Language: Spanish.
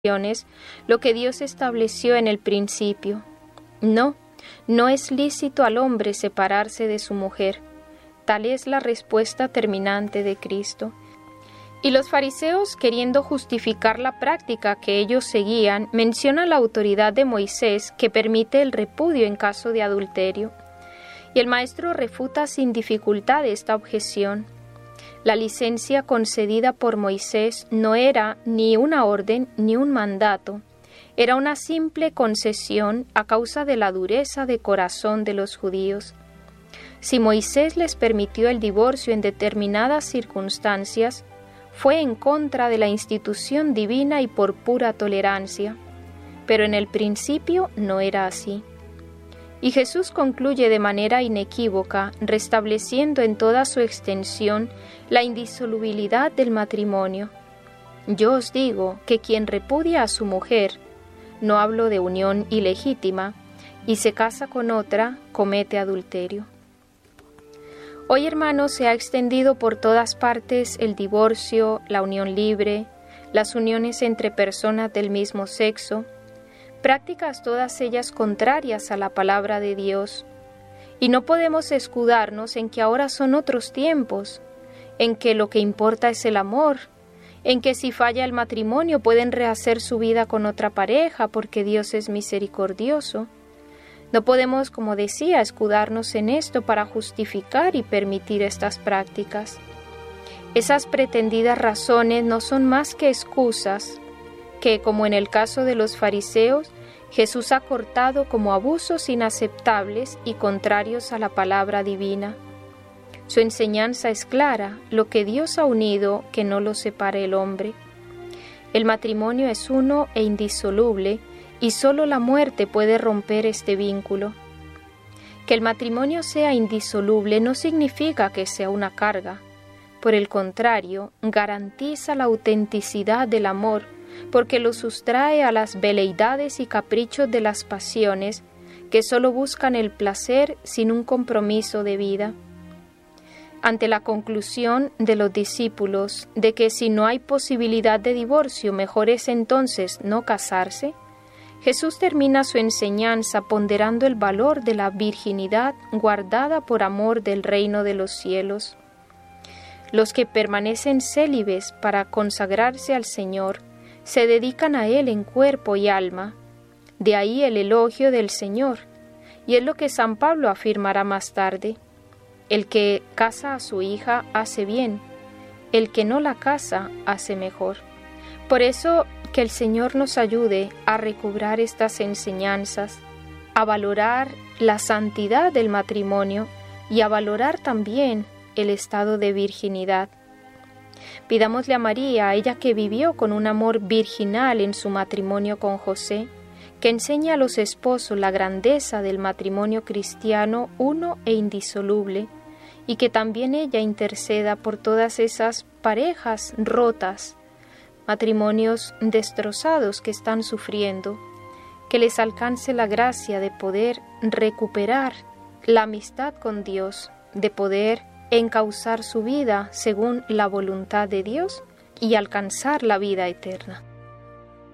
lo que Dios estableció en el principio. No es lícito al hombre separarse de su mujer. Tal es la respuesta terminante de Cristo. Y los fariseos, queriendo justificar la práctica que ellos seguían, mencionan la autoridad de Moisés que permite el repudio en caso de adulterio. Y el maestro refuta sin dificultad esta objeción. La licencia concedida por Moisés no era ni una orden ni un mandato, era una simple concesión a causa de la dureza de corazón de los judíos. Si Moisés les permitió el divorcio en determinadas circunstancias, fue en contra de la institución divina y por pura tolerancia, pero en el principio no era así. Y Jesús concluye de manera inequívoca, restableciendo en toda su extensión la indisolubilidad del matrimonio. Yo os digo que quien repudia a su mujer, no hablo de unión ilegítima, y se casa con otra, comete adulterio. Hoy, hermanos, se ha extendido por todas partes el divorcio, la unión libre, las uniones entre personas del mismo sexo, prácticas todas ellas contrarias a la palabra de Dios. Y no podemos escudarnos en que ahora son otros tiempos, en que lo que importa es el amor, en que si falla el matrimonio pueden rehacer su vida con otra pareja porque Dios es misericordioso. No podemos, como decía, escudarnos en esto para justificar y permitir estas prácticas. Esas pretendidas razones no son más que excusas que, como en el caso de los fariseos, Jesús ha cortado como abusos inaceptables y contrarios a la palabra divina. Su enseñanza es clara: lo que Dios ha unido, que no lo separe el hombre. El matrimonio es uno e indisoluble, y solo la muerte puede romper este vínculo. Que el matrimonio sea indisoluble no significa que sea una carga. Por el contrario, garantiza la autenticidad del amor, porque lo sustrae a las veleidades y caprichos de las pasiones que solo buscan el placer sin un compromiso de vida. Ante la conclusión de los discípulos de que si no hay posibilidad de divorcio, mejor es entonces no casarse, Jesús termina su enseñanza ponderando el valor de la virginidad guardada por amor del reino de los cielos. Los que permanecen célibes para consagrarse al Señor se dedican a Él en cuerpo y alma. De ahí el elogio del Señor, y es lo que San Pablo afirmará más tarde. El que casa a su hija hace bien, el que no la casa hace mejor. Por eso, que el Señor nos ayude a recobrar estas enseñanzas, a valorar la santidad del matrimonio y a valorar también el estado de virginidad. Pidámosle a María, ella que vivió con un amor virginal en su matrimonio con José, que enseñe a los esposos la grandeza del matrimonio cristiano uno e indisoluble, y que también ella interceda por todas esas parejas rotas, matrimonios destrozados que están sufriendo, que les alcance la gracia de poder recuperar la amistad con Dios, de poder encauzar su vida según la voluntad de Dios y alcanzar la vida eterna.